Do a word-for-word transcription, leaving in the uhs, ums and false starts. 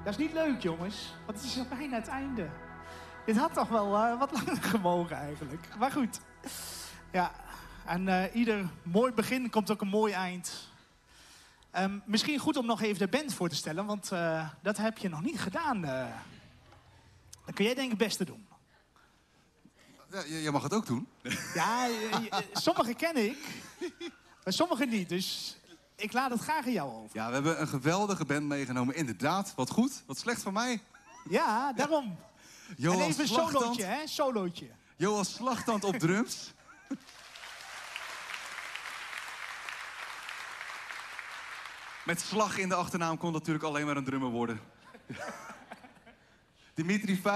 Dat is niet leuk, jongens. Want het is al bijna het einde. Dit had toch wel uh, wat langer gemogen eigenlijk. Maar goed. Ja, en uh, ieder mooi begin komt ook een mooi eind. Um, misschien goed om nog even de band voor te stellen, want uh, dat heb je nog niet gedaan. Uh. Dan kun jij denk ik het beste doen. Ja, jij mag het ook doen. Ja, sommige ken ik, maar sommige niet. Dus ik laat het graag aan jou over. Ja, we hebben een geweldige band meegenomen. Inderdaad, wat goed. Wat slecht van mij. Ja, daarom. Johan en even een Slagtand. solootje, hè? Solootje. Johan Slagtand op drums. Met slag in de achternaam kon natuurlijk alleen maar een drummer worden. Dimitri